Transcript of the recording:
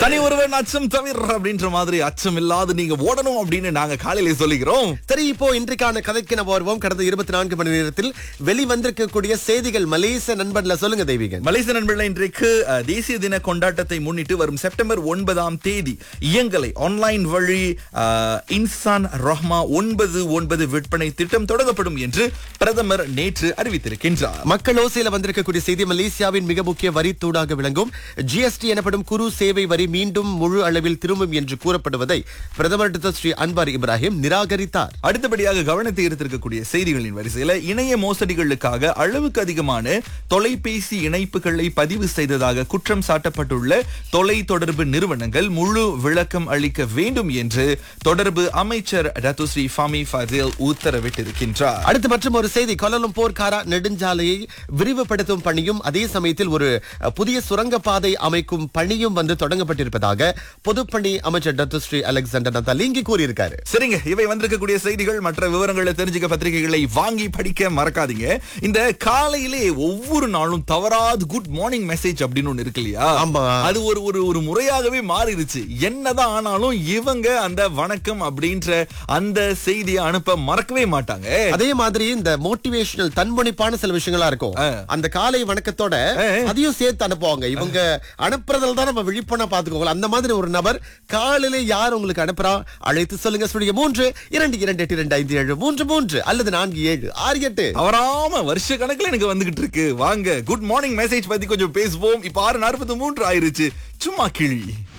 தனி ஒருவன் அச்சம் தவிர அப்படின்ற மாதிரி அச்சம் இல்லாத நீங்க ஓடணும் அப்படின்னு நாங்க காலையிலே சொல்லிக்கிறோம். சரி, இப்போ இன்றைக்கான கதைக்கு நம்ம வருவோம். கடந்த 24 மணி நேரத்தில் வெளிவந்திருக்கக்கூடிய செய்திகள் மலேசிய நண்பன்ல சொல்லுங்க தெய்வீகன். மலேசிய நண்பர்கள் இன்றைக்கு தேசிய தின கொண்டாட்டத்தை முன்னிட்டு வரும் செப்டம்பர் 9ஆம் தேதி இயங்கலை ஆன்லைன் வழி இன்சான் ரஹ்மா 99 விற்பனை திட்டம் தொடங்கப்படும் என்று பிரதமர் நேற்று அறிவித்திருக்கின்றார். மக்கள் ஓசையில வந்திருக்கக்கூடிய செய்தி, மலேசியாவின் மிக முக்கிய வரி தூடாக விளங்கும் ஜிஎஸ்டி எனப்படும் குறு சேவை வரி மீண்டும் முழு அளவில் திரும்பும் என்று கூறப்படுவதை பிரதமர் ஸ்ரீ அன்வார் இப்ராஹிம் நிராகரித்தார். அடுத்தபடியாக கவனத்தை ஈர்த்திருக்கக்கூடிய செய்திகளின் வரிசையில இணைய மோசடிகளுக்காக அளவுக்கு அதிகமான தொலைபேசி இணைப்புகளை பதிவு செய்ததாக குற்றம் சாட்டப்பட்டுள்ள தொலை தொடர்பு நிறுவனங்கள் முழு விளக்கம் அளிக்க வேண்டும் என்று தொடர்பு அமைச்சர் டத்துஸ்ரீ ஃபாமி ஃபசில் உத்தரவிட்டிருக்கின்றார். அடுத்து மற்றும் ஒரு செய்தி, கோலாலம்பூர் காரா நெடுஞ்சாலையை விரிவுபடுத்தும் பணியும் அதே சமயத்தில் ஒரு புதிய சுரங்கப்பாதை அமைக்கும் பணியும் வந்து தொடங்கப்பட்டிருப்பதாக பொதுப்பணி அமைச்சர் டத்துஸ்ரீ அலெக்சாண்டர் நத்தாலிங்கி கூறியிருக்காரு. சரிங்க, இவை வந்திருக்கக்கூடிய செய்திகள். மற்ற விவரங்களை தெரிஞ்சுக்க பத்திரிகைகளை வாங்கி படிக்க மறக்காதீங்க. இந்த காலையிலே ஒவ்வொரு நாளும் தவறாது குட் மார்னிங் மெசேஜ் அப்படின்னு ஒண்ணு இருக்கு இல்லையா? அது ஒரு முறையாகவே மாறிடுச்சு. என்னதான் ஆனாலும் இவங்க அந்த வணக்கம் அப்படின்ற அந்த செய்தியை அனுப்ப மறக்கவே மாட்டாங்க. அதே மாதிரி இந்த மோட்டிவேஷனல் தன்முனைப்பான சில விஷயங்களா இருக்கும். அந்த காலை வணக்கத்தோட அதையும் சேர்த்து அனுப்புவாங்க. இவங்க அனுப்புறதுல தான் நம்ம விழிப்புணர்வு பாத்துக்கோங்க. அந்த மாதிரி ஒரு நபர் காலையில யார் உங்களுக்கு அனுப்புறா அழைத்து சொல்லுங்க. 3-2-2-2-5-7-3-3 அல்லது 4-7-6-8 அவராம வருஷ கணக்குல எனக்கு வந்துகிட்டு இருக்கு. வாங்க குட் மார்னிங் மெசேஜ் பத்தி கொஞ்சம் பேசுவோம். இப்ப 6:43 ஆயிருச்சு. சும்மா கிளி.